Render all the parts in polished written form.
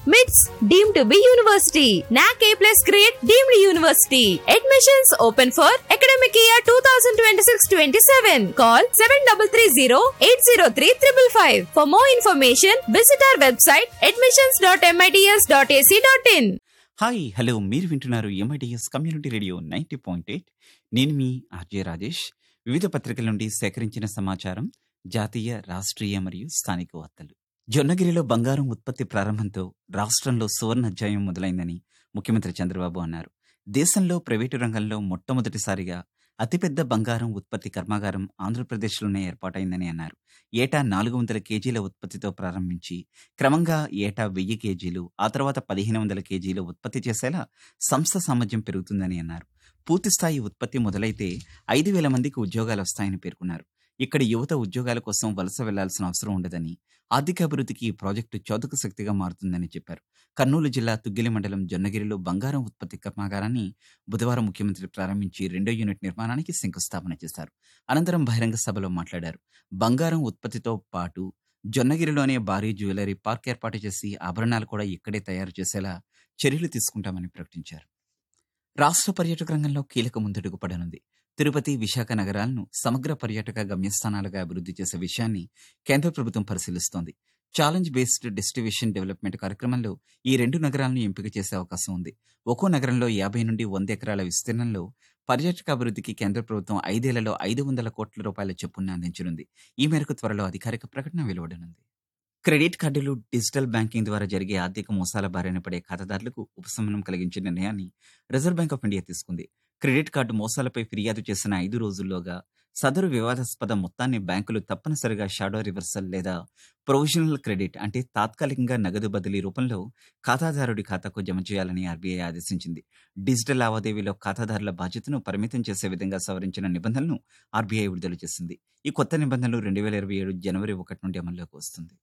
MITS deemed to be university. NAC A+ grade deemed university. Admissions open for academic year 2026-27. Call 7330-803-555. For more information, visit our website admissions.mits.ac.in. Hi hello, మీరు వింటున్నారు MITS community radio 90.8. నేను మీ RJ Rajesh. వివిధ పత్రికల నుండి సేకరించిన సమాచారం, జాతీయ, రాష్ట్రీయ మరియు స్థానిక వార్తలు. జొన్నగిరిలో బంగారం ఉత్పత్తి ప్రారంభంతో రాష్ట్రంలో సువర్ణ అధ్యాయం మొదలైందని ముఖ్యమంత్రి చంద్రబాబు అన్నారు. దేశంలో ప్రైవేటు రంగంలో మొట్టమొదటిసారిగా అతిపెద్ద బంగారం ఉత్పత్తి కర్మాగారం ఆంధ్రప్రదేశ్లోనే ఏర్పాటైందని అన్నారు. ఏటా 400 కేజీల ఉత్పత్తితో ప్రారంభించి క్రమంగా ఏటా 1000 కేజీలు, ఆ తర్వాత 1500 కేజీలు ఉత్పత్తి చేసేలా సంస్థ సామర్థ్యం పెరుగుతుందని అన్నారు. పూర్తిస్థాయి ఉత్పత్తి మొదలైతే 5000 మందికి ఉద్యోగాలు వస్తాయని పేర్కొన్నారు. ఇక్కడి యువత ఉద్యోగాల కోసం వలస వెళ్లాల్సిన అవసరం ఉండదని, ఆర్థికాభివృద్ధికి ఈ ప్రాజెక్టు చౌదక శక్తిగా మారుతుందని చెప్పారు. కర్నూలు జిల్లా తుగ్గిలి మండలం జొన్నగిరిలో బంగారం ఉత్పత్తి కర్మాగారాన్ని బుధవారం ముఖ్యమంత్రి ప్రారంభించి 2వ యూనిట్ నిర్మాణానికి శంకుస్థాపన చేశారు. అనంతరం బహిరంగ సభలో మాట్లాడారు. బంగారం ఉత్పత్తితో పాటు జొన్నగిరిలోనే భారీ జ్యువెలరీ పార్క్ ఏర్పాటు చేసి ఆభరణాలు కూడా ఇక్కడే తయారు చేసేలా చర్యలు తీసుకుంటామని ప్రకటించారు. రాష్ట్ర పర్యాటక రంగంలో కీలక ముందడుగు పడనుంది. తిరుపతి, విశాఖ నగరాలను సమగ్ర పర్యాటక గమ్యస్థానాలుగా అభివృద్ధి చేసే విషయాన్ని కేంద్ర ప్రభుత్వం పరిశీలిస్తోంది. ఛాలెంజ్ బేస్డ్ డెస్టినేషన్ డెవలప్మెంట్ కార్యక్రమంలో ఈ 2 నగరాలను ఎంపిక చేసే అవకాశం ఉంది. ఒక్కో నగరంలో 50 నుండి 100 ఎకరాల విస్తీర్ణంలో పర్యాటక అభివృద్ధికి కేంద్ర ప్రభుత్వం 5 ఏళ్లలో 500 కోట్ల రూపాయల చొప్పున అందించనుంది. ఈ మేరకు త్వరలో అధికారిక ప్రకటన వెలువడనుంది. క్రెడిట్ కార్డులు, డిజిటల్ బ్యాంకింగ్ ద్వారా జరిగే ఆర్థిక మోసాల బారిన పడే ఖాతాదారులకు ఉపశమనం కలిగించే నిర్ణయాన్ని రిజర్వ్ బ్యాంక్ ఆఫ్ ఇండియా తీసుకుంది. క్రెడిట్ కార్డు మోసాలపై ఫిర్యాదు చేసిన 5 రోజుల్లోగా సదరు వివాదాస్పద మొత్తాన్ని బ్యాంకులు తప్పనిసరిగా షాడో రివర్సల్ లేదా ప్రొవిజనల్ క్రెడిట్ అంటే తాత్కాలికంగా నగదు బదిలీ రూపంలో ఖాతాదారుడి ఖాతాకు జమ చేయాలని ఆర్బీఐ ఆదేశించింది. డిజిటల్ లావాదేవీలో ఖాతాదారుల బాధ్యతను పరిమితం చేసే విధంగా సవరించిన నిబంధనలను ఆర్బీఐ విడుదల చేసింది. ఈ కొత్త నిబంధనలు 2027 జనవరి 1 నుండి అమల్లోకి వస్తుంది.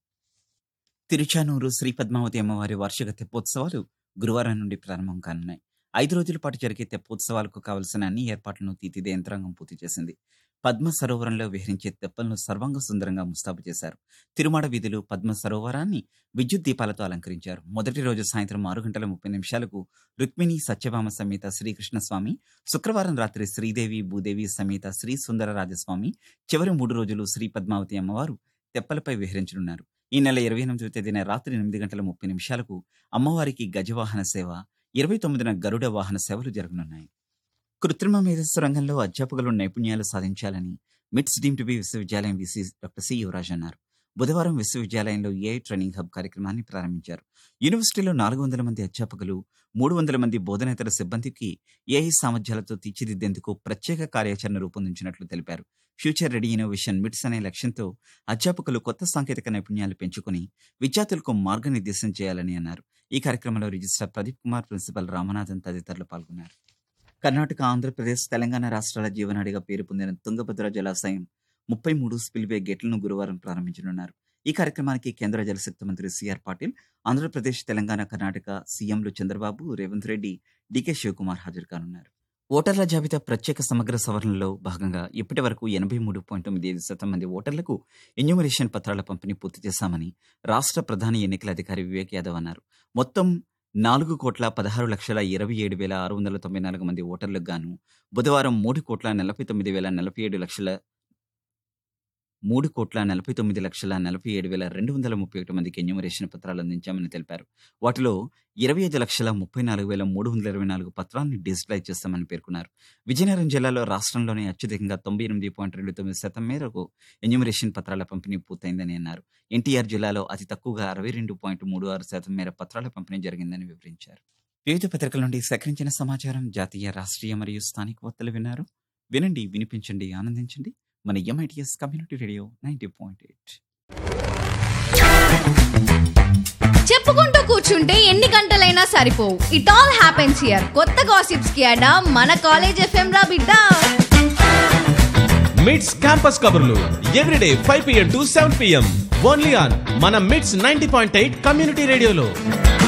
తిరుచానూరు శ్రీ పద్మావతి అమ్మవారి వార్షిక తెప్పోత్సవాలు గురువారం నుండి ప్రారంభం కానున్నాయి. 5 రోజుల పాటు జరిగే తెప్పోత్సవాలకు కావలసిన అన్ని ఏర్పాట్లను తీర్చిదిద్దే యంత్రాంగం పూర్తి చేసింది. పద్మ సరోవరంలో విహరించే తెప్పలను సర్వాంగ సుందరంగా ముస్తాబు చేశారు. తిరుమాడ వీధులు పద్మ సరోవరాన్ని విద్యుత్ దీపాలతో అలంకరించారు. మొదటి రోజు సాయంత్రం 6:30 రుక్మిణి సత్యభామ సమేత శ్రీకృష్ణస్వామి, శుక్రవారం రాత్రి శ్రీదేవి భూదేవి సమేత శ్రీ సుందర రాజస్వామి, చివరి 3 రోజులు శ్రీ పద్మావతి అమ్మవారు తెప్పలపై విహరించనున్నారు. ఈ నెల 28వ తేదీన రాత్రి 8:30 అమ్మవారికి గజవాహన సేవ, 29న గరుడ వాహన సేవలు జరగనున్నాయి. కృత్రిమ మేధస్సు రంగంలో అధ్యాపకులు నైపుణ్యాలు సాధించాలని మిట్స్ డీమ్డ్ టు బి విశ్వవిద్యాలయం వీసీ డాక్టర్ సి యువరాజ్ అన్నారు. బుధవారం విశ్వవిద్యాలయంలో ఏఐ ట్రైనింగ్ హబ్ కార్యక్రమాన్ని ప్రారంభించారు. యూనివర్సిటీలో 400 మంది అధ్యాపకులు, 300 మంది బోధనేతర సిబ్బందికి ఏఐ సామర్థ్యాలతో తీర్చిదిద్దేందుకు ప్రత్యేక కార్యాచరణ రూపొందించినట్లు తెలిపారు. ఫ్యూచర్ రెడీ ఇన్నోవేషన్ మిట్స్ అనే లక్ష్యంతో అధ్యాపకులు కొత్త సాంకేతిక నైపుణ్యాలు పెంచుకుని విద్యార్థులకు మార్గనిర్దేశం చేయాలని అన్నారు. ఈ కార్యక్రమంలో రిజిస్ట్రార్ ప్రదీప్ కుమార్, ప్రిన్సిపల్ రామనాథన్ తదితరులు పాల్గొన్నారు. కర్ణాటక, ఆంధ్రప్రదేశ్, తెలంగాణ రాష్ట్రాల జీవనాడిగా పేరు పొందిన తుంగభద్ర జలాశయం 33 స్పిల్వే గేట్లను గురువారం ప్రారంభించనున్నారు. ఈ కార్యక్రమానికి కేంద్ర జలశక్తి మంత్రి సిఆర్ పాటిల్, ఆంధ్రప్రదేశ్, తెలంగాణ, కర్ణాటక సీఎంలు చంద్రబాబు, రేవంత్ రెడ్డి, డీకే శివకుమార్ హాజరు కానున్నారు. ఓటర్ల జాబితా ప్రత్యేక సమగ్ర సవరణలో భాగంగా ఇప్పటి వరకు 83.95% మంది ఓటర్లకు ఎన్యూమరేషన్ పత్రాల పంపిణీ పూర్తి చేశామని రాష్ట్ర ప్రధాన ఎన్నికల అధికారి వివేక్ యాదవ్ అన్నారు. మొత్తం 4,16,27,694 మంది ఓటర్లకు గాను బుధవారం 3,49,47,231 మందికి ఎన్యూమరేషన్ పత్రాలు అందించామని తెలిపారు. వాటిలో 25,34,324 పత్రాన్ని డిజిటలైజ్ చేస్తామని పేర్కొన్నారు. విజయనగరం జిల్లాలో రాష్ట్రంలోనే అత్యధికంగా 98.29% మేరకు ఎన్యూమరేషన్ పత్రాల పంపిణీ పూర్తయిందని అన్నారు. ఎన్టీఆర్ జిల్లాలో అతి తక్కువగా 62.36% మేర పత్రాల పంపిణీ జరిగిందని వివరించారు. వివిధ పత్రికల నుండి సేకరించిన సమాచారం, జాతీయ, రాష్ట్రీయ మరియు స్థానిక వార్తలు విన్నారు. వినండి, వినిపించండి, ఆనందించండి. మన MITS కమ్యూనిటీ రేడియో 90.8. చెప్పుకుంటూ కూర్చుంటే ఎన్ని గంటలైనా సరిపోవు. It all happens here. కొత్త గాసిప్స్ కి అడా మన కాలేజ్ FM రా బిడ్డ. మిట్స్ క్యాంపస్ కబుర్లు everyday 5 PM to 7 PM only on మన మిట్స్ 90.8 కమ్యూనిటీ రేడియోలో.